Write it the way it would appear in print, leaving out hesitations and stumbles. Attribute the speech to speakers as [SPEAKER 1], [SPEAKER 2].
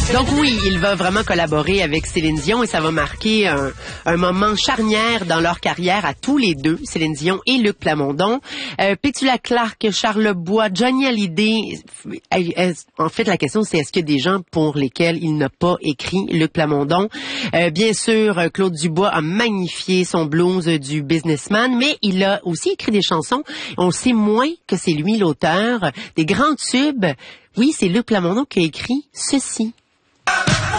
[SPEAKER 1] Donc oui, il va vraiment collaborer avec Céline Dion et ça va marquer un moment charnière dans leur carrière à tous les deux, Céline Dion et Luc Plamondon. Petula Clark, Charles Bois, Johnny Hallyday. En fait, la question c'est est-ce qu'il y a des gens pour lesquels il n'a pas écrit, Luc Plamondon? Bien sûr, Claude Dubois a magnifié son blues du businessman, mais il a aussi écrit des chansons. On sait moins que c'est lui l'auteur. Des grands tubes. Oui, c'est Luc Plamondon qui a écrit ceci.